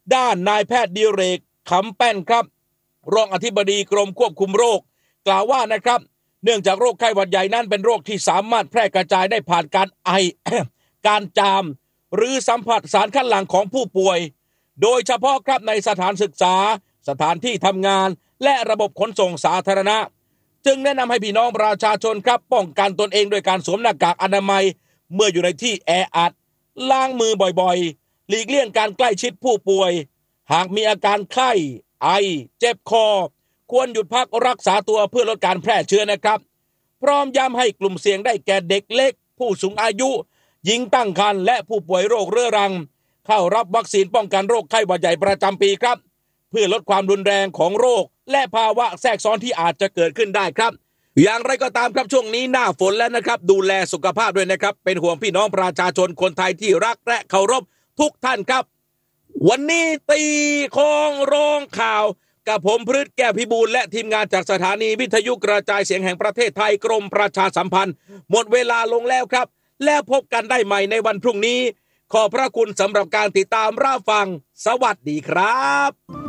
ด้านนายแพทย์ดิเรกขำแป้นครับรองอธิบดีกรมควบคุมโรคกล่าวว่านะครับเนื่องจากโรคไข้หวัดใหญ่นั้นเป็นโรคที่สามารถแพร่กระจายได้ผ่านการไอ การจามหรือสัมผัสสารคัดหลั่งของผู้ป่วยโดยเฉพาะครับในสถานศึกษาสถานที่ทำงานและระบบขนส่งสาธารณะจึงแนะนำให้พี่น้องประชาชนครับป้องกันตนเองโดยการสวมหน้ากากอนามัยเมื่ออยู่ในที่แออัดล้างมือบ่อยๆหลีกเลี่ยงการใกล้ชิดผู้ป่วยหากมีอาการไข้ไอเจ็บคอควรหยุดพักรักษาตัวเพื่อลดการแพร่เชื้อนะครับพร้อมย้ำให้กลุ่มเสี่ยงได้แก่เด็กเล็กผู้สูงอายุหญิงตั้งครรภ์และผู้ป่วยโรคเรื้อรังเข้ารับวัคซีนป้องกันโรคไข้หวัดใหญ่ประจำปีครับเพื่อลดความรุนแรงของโรคและภาวะแทรกซ้อนที่อาจจะเกิดขึ้นได้ครับอย่างไรก็ตามครับช่วงนี้หน้าฝนแล้วนะครับดูแลสุขภาพด้วยนะครับเป็นห่วงพี่น้องประชาชนคนไทยที่รักและเคารพทุกท่านครับวันนี้ตีโค้งร้องข่าวกับผมพฤทธิ์แก้วพิบูลและทีมงานจากสถานีวิทยุกระจายเสียงแห่งประเทศไทยกรมประชาสัมพันธ์หมดเวลาลงแล้วครับแล้วพบกันได้ใหม่ในวันพรุ่งนี้ขอบพระคุณสำหรับการติดตามรับฟังสวัสดีครับ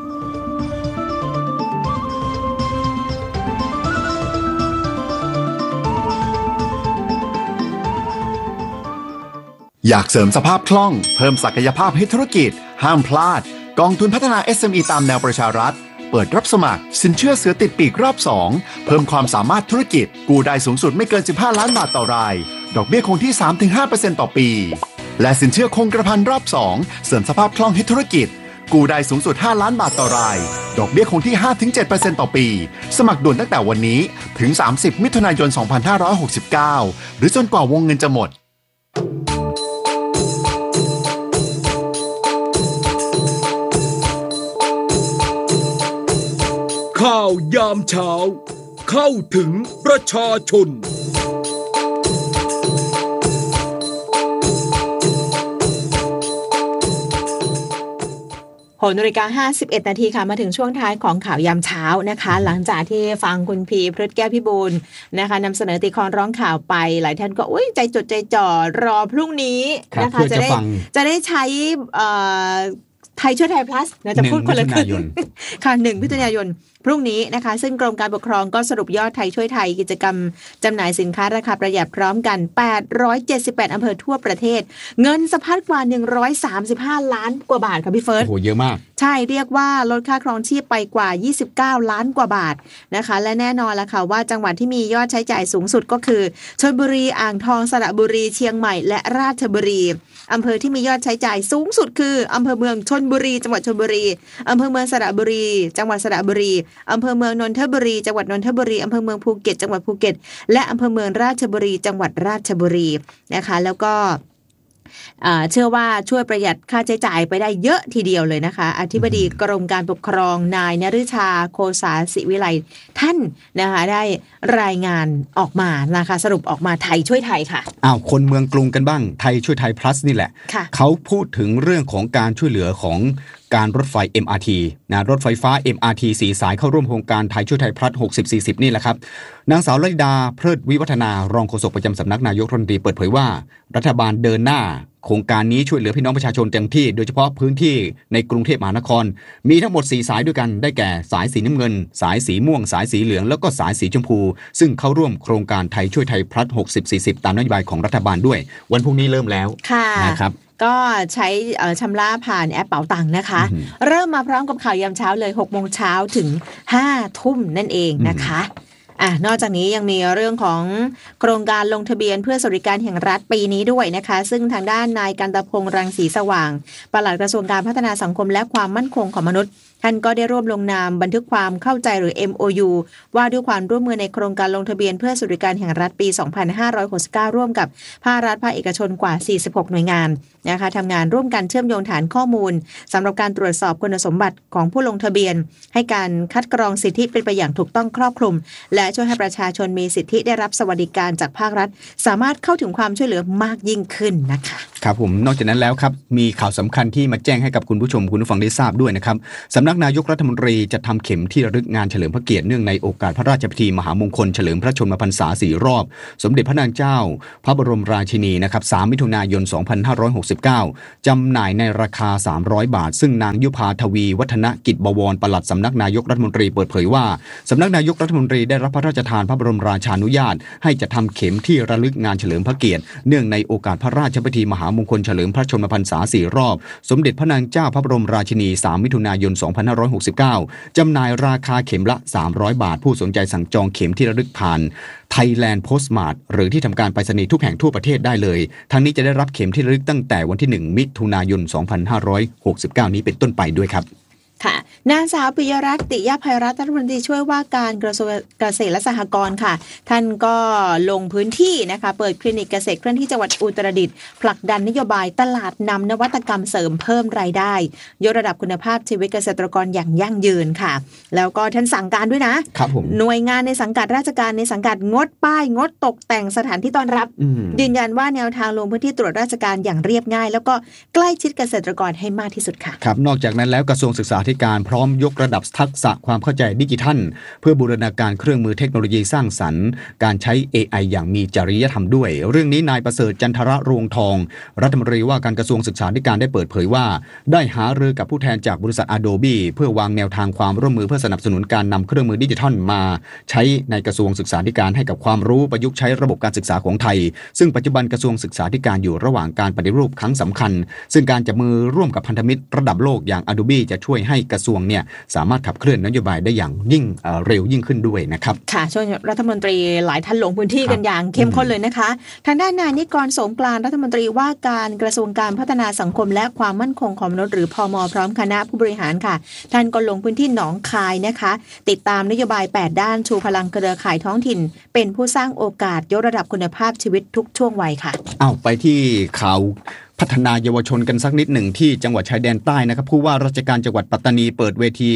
อยากเสริมสภาพคล่องเพิ่มศักยภาพให้ธุรกิจห้ามพลาดกองทุนพัฒนา SME ตามแนวประชารัฐเปิดรับสมัครสินเชื่อเสือติดปีกรอบ 2เพิ่มความสามารถธุรกิจกู้ได้สูงสุดไม่เกิน15ล้านบาทต่อรายดอกเบี้ยคงที่ 3-5% ต่อปีและสินเชื่อคงกระพันรอบ 2เสริมสภาพคล่องให้ธุรกิจกู้ได้สูงสุด5ล้านบาทต่อรายดอกเบี้ยคงที่ 5-7% ต่อปีสมัครด่วนตั้งแต่วันนี้ถึง30มิถุนายน2569หรือจนกว่าวงเงินจะหมดข่าวยามเช้าเข้าถึงประชาชน 6:51 น.ค่ะมาถึงช่วงท้ายของข่าวยามเช้านะคะหลังจากที่ฟังคุณพีพฤทธิ์แก้วพิบูลนะคะนำเสนอตีคอนร้องข่าวไปหลายท่านก็ใจจดใจจ่อรอพรุ่งนี้นะคะจะได้ใช้ไทยช่วยไทย plus นะจะพูดคนละครึ่งค่ะ1 มิถุนายนพรุ่งนี้นะคะซึ่งกรมการปกครองก็สรุปยอดไทยช่วยไทยกิจกรรมจำหน่ายสินค้าราคาประหยัดพร้อมกัน878อำเภอทั่วประเทศเงินสะพัดกว่า135ล้านกว่าบาทค่ะพี่เฟิร์สโอ้โหเยอะมากใช่เรียกว่าลดค่าครองชีพไปกว่า29ล้านกว่าบาทนะคะและแน่นอนละค่ะว่าจังหวัดที่มียอดใช้จ่ายสูงสุดก็คือชลบุรีอ่างทองสระบุรีเชียงใหม่และราชบุรีอำเภอที่มียอดใช้จ่ายสูงสุดคืออำเภอเมืองชลบุรีจังหวัดชลบุรีอำเภอเมืองสระบุรีจังหวัดสระบุรีอำเภอเมืองนนทบุรีจังหวัดนนทบุรีอำเภอเมืองภูเก็ตจังหวัดภูเก็ตและอำเภอเมืองราชบุรีจังหวัดราชบุรีนะคะแล้วก็เชื่อว่าช่วยประหยัดค่าใช้จ่ายไปได้เยอะทีเดียวเลยนะคะอธิบดีกรมการปกครองนายนฤชาโคสาศิวิไลท่านนะคะได้รายงานออกมานะคะสรุปออกมาไทยช่วยไทยค่ะคนเมืองกรุงกันบ้างไทยช่วยไทย plus นี่แหละเขาพูดถึงเรื่องของการช่วยเหลือของการรถไฟ MRT นะรถไฟฟ้า MRT 4 สายเข้าร่วมโครงการไทยช่วยไทย plus 60-40นี่แหละครับนางสาวลลิดาเพลิดวิวัฒนารองโฆษกประจำสำนักนายกรัฐมนตรีเปิดเผยว่ารัฐบาลเดินหน้าโครงการนี้ช่วยเหลือพี่น้องประชาชนเต็มที่โดยเฉพาะพื้นที่ในกรุงเทพมหานครมีทั้งหมด4สายด้วยกันได้แก่สายสีน้ำเงินสายสีม่วงสายสีเหลืองแล้วก็สายสีชมพูซึ่งเข้าร่วมโครงการไทยช่วยไทย plus 60-40ตามนโยบายของรัฐบาลด้วยวันพรุ่งนี้เริ่มแล้วนะครับก็ใช้ชำระผ่านแอปเป๋าตังค์นะคะเริ่มมาพร้อมกับข่าวยามเช้าเลย 6 โมงเช้าถึง 5 ทุ่มนั่นเองนะคะนอกจากนี้ยังมีเรื่องของโครงการลงทะเบียนเพื่อสวัสดิการแห่งรัฐปีนี้ด้วยนะคะซึ่งทางด้านนายกันตพงษ์รังสีสว่างปลัดกระทรวงการพัฒนาสังคมและความมั่นคงของมนุษย์ท่านก็ได้ร่วมลงนามบันทึกความเข้าใจหรือ MOU ว่าด้วยความร่วมมือในโครงการลงทะเบียนเพื่อสวัสดิการแห่งรัฐปี 2569 ร่วมกับภาครัฐภาคเอกชนกว่า 46 หน่วยงานนะคะทำงานร่วมกันเชื่อมโยงฐานข้อมูลสำหรับการตรวจสอบคุณสมบัติของผู้ลงทะเบียนให้การคัดกรองสิทธิเป็นไปอย่างถูกต้องครอบคลุมและและช่วยให้ประชาชนมีสิทธิได้รับสวัสดิการจากภาครัฐสามารถเข้าถึงความช่วยเหลือมากยิ่งขึ้นนะคะครับผมนอกจากนั้นแล้วครับมีข่าวสำคัญที่มาแจ้งให้กับคุณผู้ชมคุณผู้ฟังได้ทราบด้วยนะครับสำนักนายกรัฐมนตรีจะทำเข็มที่ระลึกงานเฉลิมพระเกียรติเนื่องในโอกาสพระราชพิธีมหามงคลเฉลิมพระชนมพรรษา4 รอบสมเด็จพระนางเจ้าพระบรมราชินีนะครับ3 มิถุนายน 2569จำหน่ายในราคา300 บาทซึ่งนางยุพาทวีวัฒนกิจบวรปลัดสำนักนายกรัฐมนตรีเปิดเผยว่าสำนักนายกรัฐมนตรีได้รับพระราชทานพระบรมราชานุญาตให้จัดทำเข็มที่ระลึกงานเฉลิมพระเกียรติเนื่องในโอกาสพระราชพิธีมหามงคลเฉลิมพระชนมพรรษา4 รอบสมเด็จพระนางเจ้าพระบรมราชินี3 มิถุนายน 2569จำหน่ายราคาเข็มละ300 บาทผู้สนใจสั่งจองเข็มที่ระลึกผ่าน Thailand Postmart หรือที่ทำการไปรษณีย์ทุกแห่งทั่วประเทศได้เลยทั้งนี้จะได้รับเข็มที่ระลึกตั้งแต่วันที่1 มิถุนายน 2569นี้เป็นต้นไปด้วยครับค่ะนางสาวปิยรัตน์ติยภัยรัตน์รัฐมนตรีช่วยว่าการกระทรวงเกษตรและสหกรณ์ค่ะท่านก็ลงพื้นที่นะคะเปิดคลินิกเกษตรเคลื่อนที่จังหวัดอุตรดิตถ์ผลักดันนโยบายตลาดนำนวัตกรรมเสริมเพิ่มรายได้ยกระดับคุณภาพชีวิตเกษตรกรอย่างยั่งยืนค่ะแล้วก็ท่านสั่งการด้วยนะครับผมหน่วยงานในสังกัดราชการในสังกัดงดป้ายงดตกแต่งสถานที่ต้อนรับยืนยันว่าแนวทางลงพื้นที่ตรวจราชการอย่างเรียบง่ายแล้วก็ใกล้ชิดเกษตรกรให้มากที่สุดค่ะครับนอกจากนั้นแล้วกระทรวงศึกษาธิการพร้อมยกระดับทักษะความเข้าใจดิจิทัลเพื่อบูรณาการเครื่องมือเทคโนโลยีสร้างสรรค์การใช้ AI อย่างมีจริยธรรมด้วยเรื่องนี้นายประเสริฐจันทรรวงทองรัฐมนตรีว่าการกระทรวงศึกษาธิการได้เปิดเผยว่าได้หารือกับผู้แทนจากบริษัท Adobe เพื่อวางแนวทางความร่วมมือเพื่อสนับสนุนการนำเครื่องมือดิจิทัลมาใช้ในกระทรวงศึกษาธิการให้กับความรู้ประยุกต์ใช้ระบบการศึกษาของไทยซึ่งปัจจุบันกระทรวงศึกษาธิการอยู่ระหว่างการปฏิรูปครั้งสำคัญซึ่งการจับมือร่วมกับพันธมิตรระดับโลกอย่าง Adobe จะช่วยให้กระทรวงเนี่ยสามารถขับเคลื่อนนโยบายได้อย่างยิ่งเร็วยิ่งขึ้นด้วยนะครับค่ะช่วยรัฐมนตรีหลายท่านลงพื้นที่กันอย่างเข้มข้นเลยนะคะทางด้านนายนิกรสงกรานต์รัฐมนตรีว่าการกระทรวงการพัฒนาสังคมและความมั่นคงของมนุษย์หรือพม.พร้อมคณะผู้บริหารค่ะท่านก็ลงพื้นที่หนองคายนะคะติดตามนโยบาย8ด้านชูพลังเครือข่ายท้องถิ่นเป็นผู้สร้างโอกาสยกระดับคุณภาพชีวิตทุกช่วงวัยค่ะไปที่ข่าวพัฒนาเยาวชนกันสักนิดหนึ่งที่จังหวัดชายแดนใต้นะครับผู้ว่าราชการจังหวัดปัตตานีเปิดเวที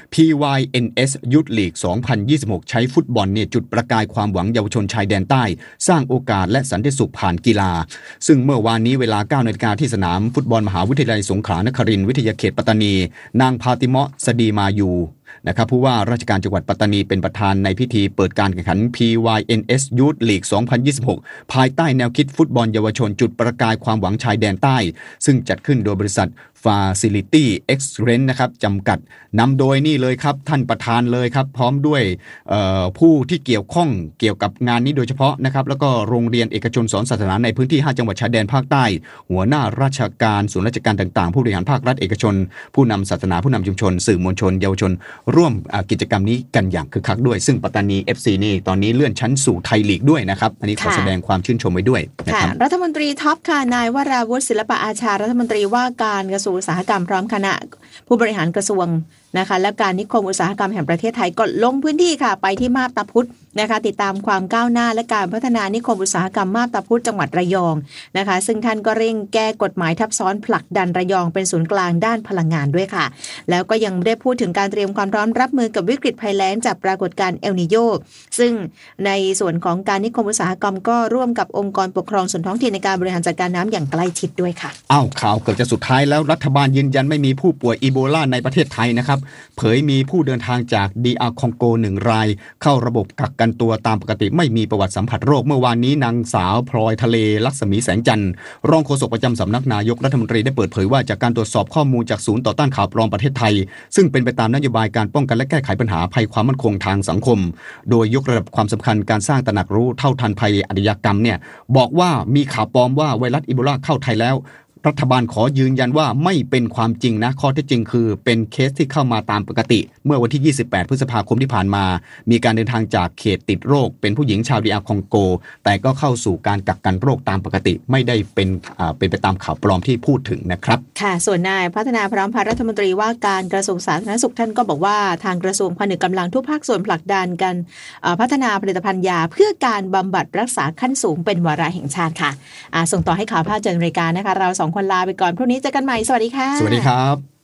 PYNS Youth League 2026 ใช้ฟุตบอลเนี่ยจุดประกายความหวังเยาวชนชายแดนใต้สร้างโอกาสและสันติสุขผ่านกีฬาซึ่งเมื่อวานนี้เวลา 9 นาฬิกาที่สนามฟุตบอลมหาวิทยาลัยสงขลานครินทร์วิทยาเขตปัตตานีนางพาติเมาะสดีมายูนะครับผู้ว่าราชการจังหวัดปัตตานีเป็นประธานในพิธีเปิดการแข่งขัน PYNS Youth League 2026 ภายใต้แนวคิดฟุตบอลเยาวชนจุดประกายความหวังชายแดนใต้ซึ่งจัดขึ้นโดยบริษัท Facility Excellence นะครับจำกัดนำโดยนี่เลยครับท่านประธานเลยครับพร้อมด้วยผู้ที่เกี่ยวข้องเกี่ยวกับงานนี้โดยเฉพาะนะครับแล้วก็โรงเรียนเอกชนสอนศาสนาในพื้นที่5จังหวัดชายแดนภาคใต้หัวหน้าราชการส่วนราชการต่างๆผู้บริหารภาครัฐเอกชนผู้นำศาสนาผู้นำชุมชนสื่อมวลชนเยาวชนร่วมกิจกรรมนี้กันอย่างคึกคักด้วยซึ่งปัตตานี FC นี่ตอนนี้เลื่อนชั้นสู่ไทยลีกด้วยนะครับอันนี้ขอแสดงความชื่นชมไว้ด้วยนะครับรัฐมนตรีท็อปค่ะนายวราวุฒิศิลปอาชารัฐมนตรีว่าการกระทรวงอุตสาหกรรมพร้อมคณะผู้บริหารกระทรวงนะคะและการนิคมอุตสาหกรรมแห่งประเทศไทยก็ลงพื้นที่ค่ะไปที่มาบตาพุธนะคะติดตามความก้าวหน้าและการพัฒนานิคมอุตสาหกรรมมาบตาพุธจังหวัดระยองนะคะซึ่งท่านก็เร่งแก้กฎหมายทับซ้อนผลักดันระยองเป็นศูนย์กลางด้านพลังงานด้วยค่ะแล้วก็ยังได้พูดถึงการเตรียมความพร้อมรับมือกับวิกฤตภัยแล้งจากปรากฏการณ์เอลนีโญซึ่งในส่วนของการนิคมอุตสาหกรรมก็ร่วมกับองค์กรปกครองส่วนท้องถิ่นในการบริหารจัดการน้ำอย่างใกล้ชิดด้วยค่ะข่าวเกือบจะสุดท้ายแล้วรัฐบาลยืนยันไม่มีผู้ป่วยอีโบลาในประเทศไทยนะครับเผยมีผู้เดินทางจากDRคองโก1รายเข้าระบบกักกันตัวตามปกติไม่มีประวัติสัมผัสโรคเมื่อวานนี้นางสาวพลอยทะเลลักษมีแสงจันทร์รองโฆษกประจำสำนักนายกรัฐมนตรีได้เปิดเผยว่าจากการตรวจสอบข้อมูลจากศูนย์ต่อต้านข่าวปลอมประเทศไทยซึ่งเป็นไปตามนโยบายการป้องกันและแก้ไขปัญหาภัยความมั่นคงทางสังคมโดยยกระดับความสำคัญการสร้างตระหนักรู้เท่าทันภัยอาชญากรรมเนี่ยบอกว่ามีข่าวปลอมว่าไวรัสอีโบลาเข้าไทยแล้วรัฐบาลขอยืนยันว่าไม่เป็นความจริงนะข้อเท็จจริงคือเป็นเคสที่เข้ามาตามปกติเมื่อวันที่28พฤษภาคมที่ผ่านมามีการเดินทางจากเขตติดโรคเป็นผู้หญิงชาวDRคองโกแต่ก็เข้าสู่การกักกันโรคตามปกติไม่ได้เป็นไปตามข่าวปลอมที่พูดถึงนะครับค่ะส่วนนายพัฒนาพร้อมพัฒน์รัฐมนตรีว่าการกระทรวงสาธารณสุขท่านก็บอกว่าทางกระทรวงผนึกกำลังทุกภาคส่วนผลักดันกันพัฒนาผลิตภัณฑ์ยาเพื่อการบำบัดรักษาขั้นสูงเป็นวาระแห่งชาติค่ะส่งต่อให้ข่าวภาคเจริญรายการนะคะเรา2คนลาไปก่อนพรุ่งนี้เจอกันใหม่สวัสดีค่ะสวัสดีครับ